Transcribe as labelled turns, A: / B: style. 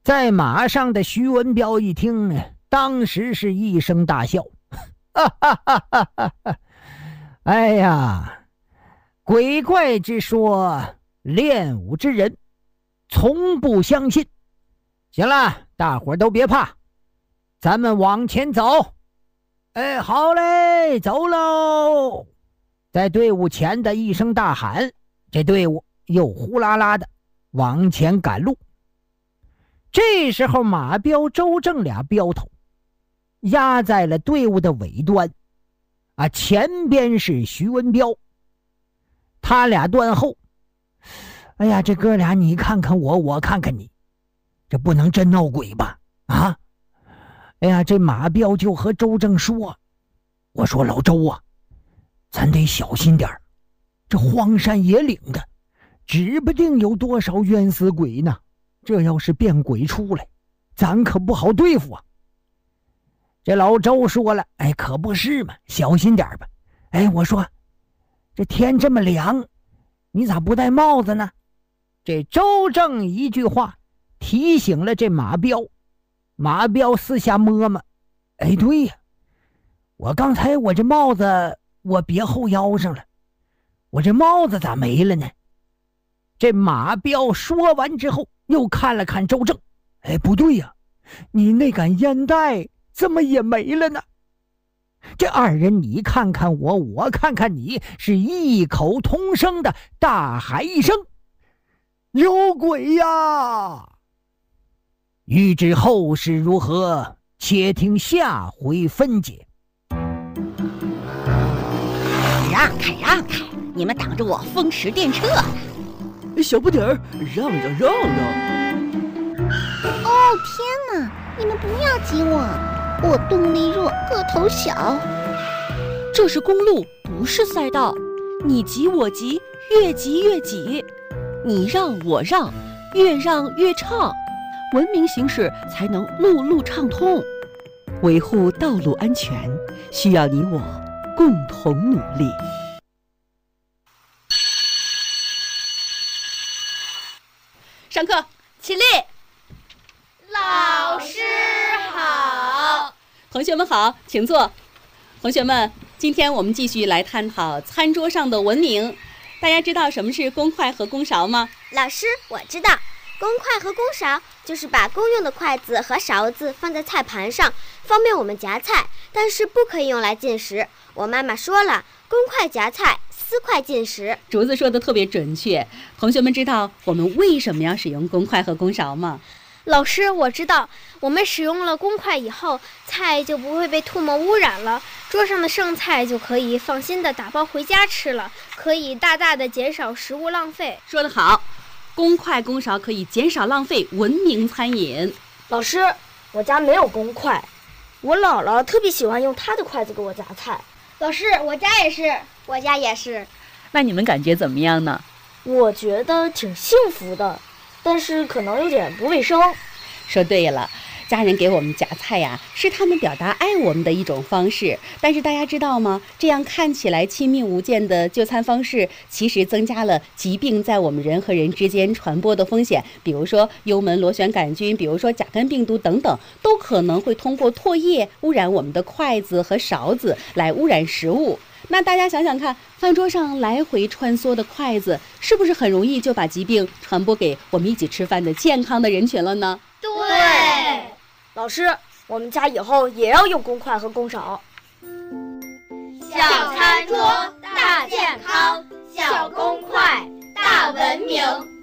A: 在马上的徐文彪一听，当时是一声大笑，哈哈哈哈哈哈！哎呀，鬼怪之说，练武之人从不相信。行了，大伙儿都别怕，咱们往前走。哎，好嘞，走喽！在队伍前的一声大喊，这队伍又呼啦啦的往前赶路。这时候马彪、周正俩镖头压在了队伍的尾端，前边是徐文彪，他俩断后。哎呀，这哥俩你看看我，我看看你，这不能真闹鬼吧？啊！哎呀，这马彪就和周正说：“我说老周啊，咱得小心点儿，这荒山野岭的，指不定有多少冤死鬼呢。这要是变鬼出来，咱可不好对付啊。”这老周说了：“哎，可不是嘛，小心点吧。哎，我说，这天这么凉，你咋不戴帽子呢？”这周正一句话提醒了这马彪。马彪四下摸摸，哎，对呀，我刚才我这帽子我别后腰上了，我这帽子咋没了呢？这马彪说完之后又看了看周正，哎，不对呀，你那杆烟袋怎么也没了呢？这二人你看看我，我看看你，是异口同声的大喊一声：“有鬼呀！”欲知后事如何，且听下回分解。
B: 让开让开，你们挡着我风驰电掣了！
C: 小不点儿，让让让让！
D: 哦天哪，你们不要挤我，我动力弱，个头小。
E: 这是公路，不是赛道，你挤我挤，越挤越挤，你让我让，越让越畅。文明行驶才能路路畅通，维护道路安全需要你我共同努力。
F: 上课，起立！
G: 老师好。
F: 同学们好，请坐。同学们，今天我们继续来探讨餐桌上的文明。大家知道什么是公筷和公勺吗？
G: 老师，我知道。公筷和公勺就是把公用的筷子和勺子放在菜盘上，方便我们夹菜，但是不可以用来进食。我妈妈说了，公筷夹菜，私筷进食。
F: 竹子说的特别准确。同学们知道我们为什么要使用公筷和公勺吗？
H: 老师，我知道，我们使用了公筷以后，菜就不会被唾沫污染了，桌上的剩菜就可以放心的打包回家吃了，可以大大的减少食物浪费。
F: 说得好，公筷公勺可以减少浪费，文明餐饮。
I: 老师，我家没有公筷，我姥姥特别喜欢用她的筷子给我夹菜。
H: 老师，我家也是，
G: 我家也是。
F: 那你们感觉怎么样呢？
I: 我觉得挺幸福的，但是可能有点不卫生。
F: 说对了，家人给我们夹菜呀，是他们表达爱我们的一种方式。但是大家知道吗？这样看起来亲密无间的就餐方式，其实增加了疾病在我们人和人之间传播的风险。比如说幽门螺旋杆菌，比如说甲肝病毒等等，都可能会通过唾液污染我们的筷子和勺子，来污染食物。那大家想想看，饭桌上来回穿梭的筷子，是不是很容易就把疾病传播给我们一起吃饭的健康的人群了呢？
G: 对。
I: 老师，我们家以后也要用公筷和公勺。
G: 小餐桌大健康，小公筷大文明。